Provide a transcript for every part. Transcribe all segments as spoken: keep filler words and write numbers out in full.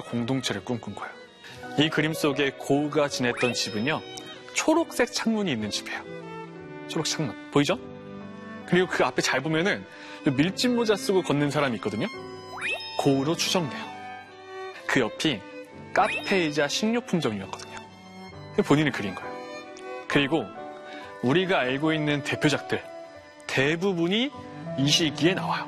공동체를 꿈꾼 거예요. 이 그림 속에 고우가 지냈던 집은요, 초록색 창문이 있는 집이에요. 초록색 창문. 보이죠? 그리고 그 앞에 잘 보면은 밀짚 모자 쓰고 걷는 사람이 있거든요. 고우로 추정돼요. 그 옆이 카페이자 식료품점이었거든요. 본인이 그린 거예요. 그리고 우리가 알고 있는 대표작들 대부분이 이 시기에 나와요.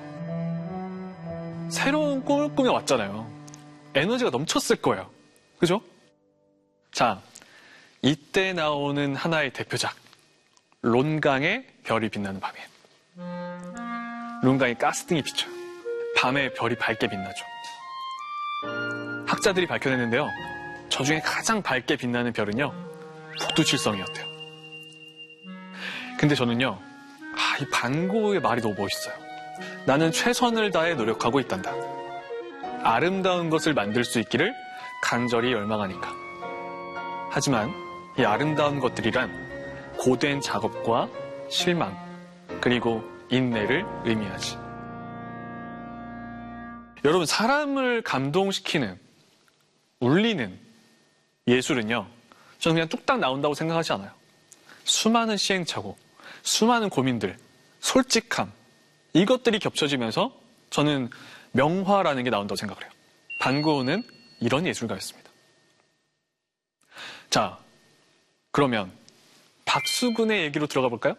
새로운 꿈을 꾸며왔잖아요. 에너지가 넘쳤을 거예요. 그죠? 자, 이때 나오는 하나의 대표작, 론강의 별이 빛나는 밤이에요. 론강의 가스등이 비쳐요. 밤에 별이 밝게 빛나죠. 학자들이 밝혀냈는데요, 저 중에 가장 밝게 빛나는 별은요, 북두칠성이었대요. 근데 저는요, 아, 이 반고의 말이 너무 멋있어요. 나는 최선을 다해 노력하고 있단다. 아름다운 것을 만들 수 있기를 간절히 열망하니까. 하지만 이 아름다운 것들이란 고된 작업과 실망, 그리고 인내를 의미하지. 여러분, 사람을 감동시키는, 울리는 예술은요, 저는 그냥 뚝딱 나온다고 생각하지 않아요. 수많은 시행착오, 수많은 고민들, 솔직함, 이것들이 겹쳐지면서 저는 명화라는 게 나온다고 생각을 해요. 반고흐는 이런 예술가였습니다. 자, 그러면 박수근의 얘기로 들어가 볼까요?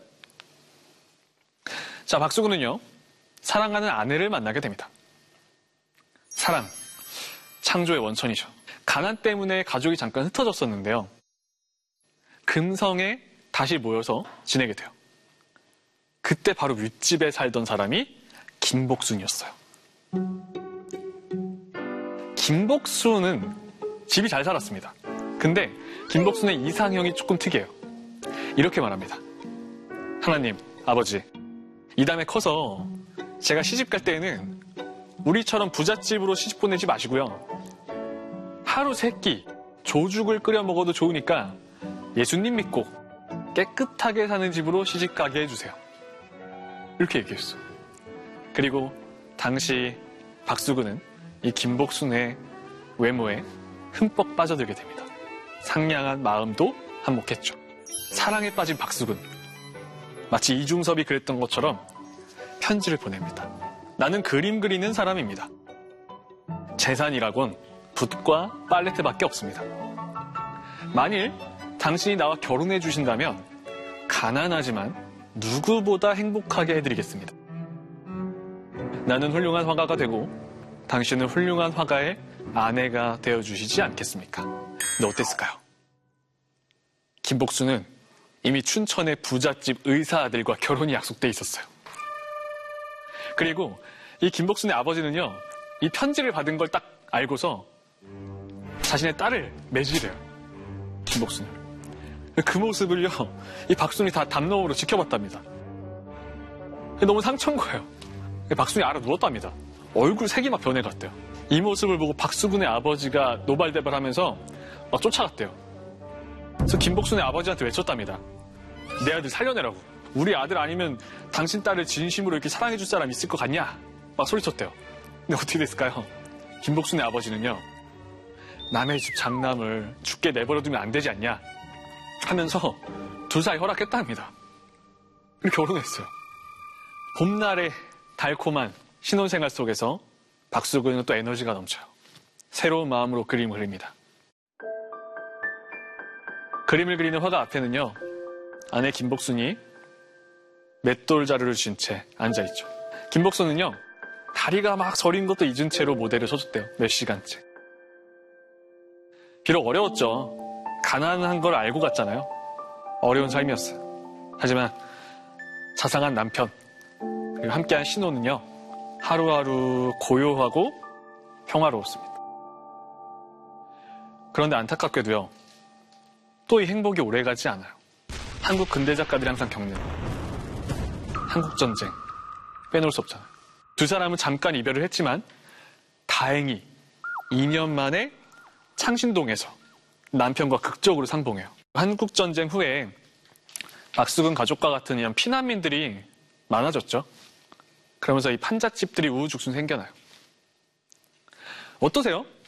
자, 박수근은요, 사랑하는 아내를 만나게 됩니다. 사랑, 창조의 원천이죠. 가난 때문에 가족이 잠깐 흩어졌었는데요, 금성에 다시 모여서 지내게 돼요. 그때 바로 윗집에 살던 사람이 김복순이었어요. 김복순은 집이 잘 살았습니다. 근데 김복순의 이상형이 조금 특이해요. 이렇게 말합니다. 하나님, 아버지, 이 다음에 커서 제가 시집 갈 때에는 우리처럼 부잣집으로 시집 보내지 마시고요, 하루 세 끼 조죽을 끓여 먹어도 좋으니까 예수님 믿고 깨끗하게 사는 집으로 시집 가게 해주세요. 이렇게 얘기했어. 그리고 당시 박수근은 이 김복순의 외모에 흠뻑 빠져들게 됩니다. 상냥한 마음도 한몫했죠. 사랑에 빠진 박수근, 마치 이중섭이 그랬던 것처럼 편지를 보냅니다. 나는 그림 그리는 사람입니다. 재산이라곤 붓과 팔레트밖에 없습니다. 만일 당신이 나와 결혼해 주신다면 가난하지만 누구보다 행복하게 해드리겠습니다. 나는 훌륭한 화가가 되고 당신은 훌륭한 화가의 아내가 되어주시지 않겠습니까? 근데 어땠을까요? 김복순은 이미 춘천의 부잣집 의사 아들과 결혼이 약속돼 있었어요. 그리고 이 김복순의 아버지는요, 이 편지를 받은 걸 딱 알고서 자신의 딸을 매질해요. 김복순을. 그 모습을요, 이 박순이 다 담론으로 지켜봤답니다. 너무 상처인 거예요. 박순이 알아 누웠답니다. 얼굴 색이 막 변해갔대요. 이 모습을 보고 박수근의 아버지가 노발대발하면서 막 쫓아갔대요. 그래서 김복순의 아버지한테 외쳤답니다. 내 아들 살려내라고. 우리 아들 아니면 당신 딸을 진심으로 이렇게 사랑해줄 사람 있을 것 같냐? 막 소리쳤대요. 근데 어떻게 됐을까요? 김복순의 아버지는요, 남의 집 장남을 죽게 내버려두면 안 되지 않냐 하면서 두 사이 허락했답니다. 그리고 결혼했어요. 봄날의 달콤한 신혼생활 속에서 박수근은 또 에너지가 넘쳐요. 새로운 마음으로 그림을 그립니다. 그림을 그리는 화가 앞에는요, 아내 김복순이 맷돌 자루를 쥔 채 앉아있죠. 김복순은요, 다리가 막 저린 것도 잊은 채로 모델을 서줬대요. 몇 시간째. 비록 어려웠죠. 가난한 걸 알고 갔잖아요. 어려운 삶이었어요. 하지만 자상한 남편, 그리고 함께한 신혼은요, 하루하루 고요하고 평화로웠습니다. 그런데 안타깝게도요, 또 이 행복이 오래가지 않아요. 한국 근대 작가들이 항상 겪는 한국전쟁, 빼놓을 수 없잖아요. 두 사람은 잠깐 이별을 했지만 다행히 이 년 만에 창신동에서 남편과 극적으로 상봉해요. 한국전쟁 후에 박수근 가족과 같은 이런 피난민들이 많아졌죠. 그러면서 이 판잣집들이 우후죽순 생겨나요. 어떠세요?